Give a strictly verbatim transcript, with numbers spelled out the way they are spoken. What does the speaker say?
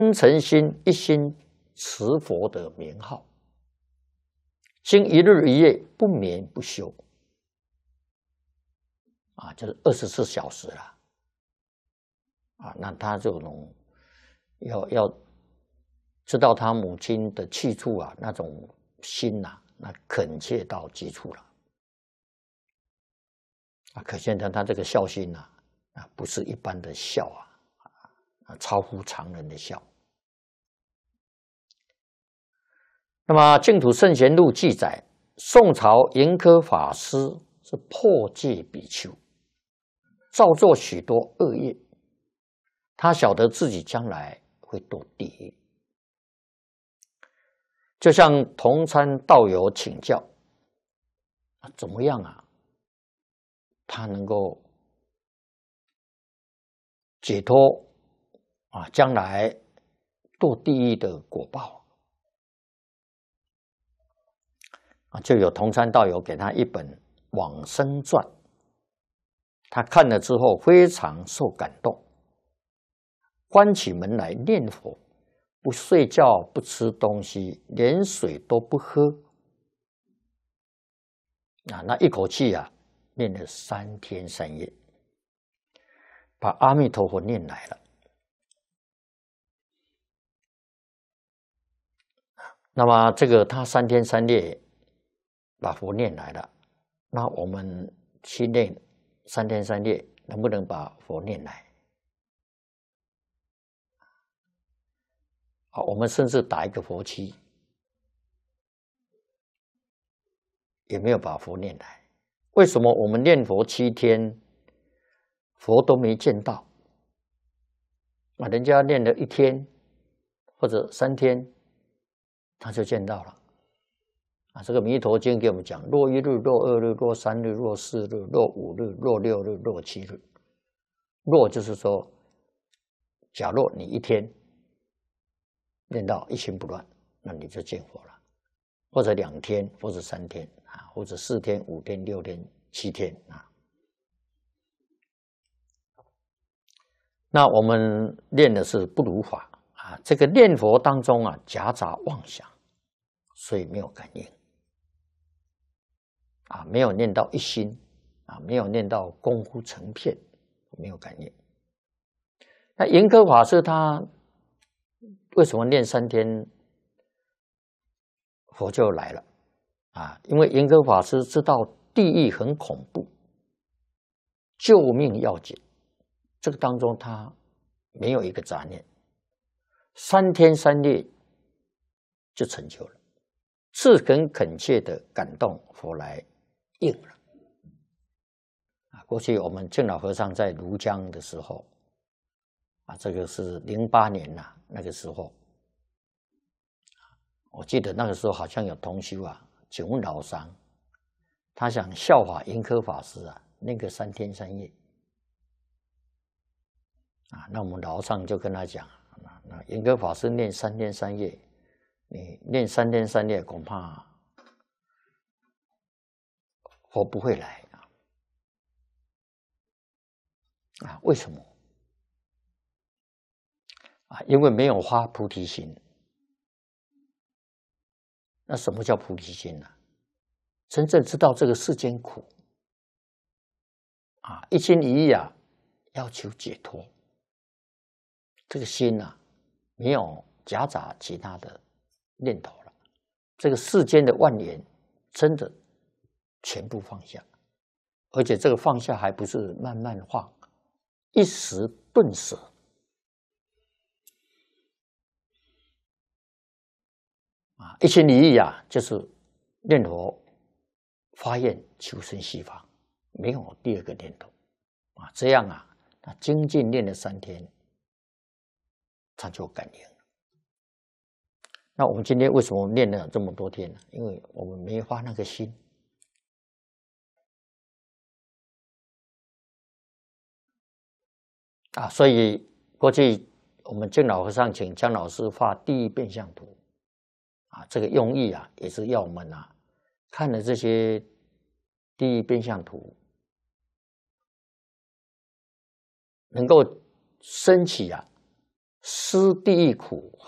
真诚心一心持佛的名号，经一日一夜不眠不休，啊，就是二十四小时了，啊，那他这种要要知道他母亲的去处啊，那种心呐、啊，那恳切到极处了，啊，可见他他这个孝心呐、啊，啊，不是一般的孝啊，啊，超乎常人的孝。那么《净土圣贤录》记载，宋朝盈科法师是破戒比丘，造作许多恶业，他晓得自己将来会堕地狱，就向同参道友请教，怎么样啊？他能够解脱啊，将来堕地狱的果报啊，就有同参道友给他一本《往生传》，他看了之后非常受感动，关起门来念佛，不睡觉，不吃东西，连水都不喝啊，那一口气啊，念了三天三夜，把阿弥陀佛念来了。那么这个他三天三夜把佛念来了，那我们去念三天三夜，能不能把佛念来？好，我们甚至打一个佛七，也没有把佛念来。为什么我们念佛七天，佛都没见到？啊，人家念了一天或者三天，他就见到了。啊，这个《弥陀经》给我们讲：若一日，若二日，若三日，若四日，若五日，若六日，若七日。若就是说，假若你一天念到一心不乱，那你就见佛了；或者两天，或者三天啊，或者四天、五天、六天、七天啊。那我们练的是不如法啊，这个念佛当中啊，夹杂妄想，所以没有感应啊，没有念到一心啊，没有念到功夫成片，没有感应。那盈科法师他为什么念三天佛就来了啊？因为盈科法师知道地狱很恐怖，救命要紧，这个当中他没有一个杂念，三天三夜就成就了，自恳恳切的感动佛来应了。啊，过去我们净老和尚在庐江的时候，啊，这个是零八年呐、啊，那个时候，我记得那个时候好像有同修啊，请问老桑，他想效法盈科法师啊，那个三天三夜。啊，那我们老上就跟他讲，那盈科法师念三天三夜，你念三天三夜，恐怕佛不会来啊！啊，为什么？啊，因为没有发菩提心。那什么叫菩提心呢？真正知道这个世间苦，啊，一心一意啊，要求解脱。这个心啊，没有夹杂其他的念头了，这个世间的万缘，真的全部放下，而且这个放下还不是慢慢放，一时顿舍。啊，一心一意啊，就是念佛发愿求生西方，没有第二个念头啊。这样啊，他精进念了三天，他就感应了。那我们今天为什么念了这么多天呢？因为我们没发那个心啊。所以过去我们净老和尚请江老师画地狱变相图啊，这个用意啊，也是要我们啊看了这些地狱变相图，能够升起啊思地狱苦，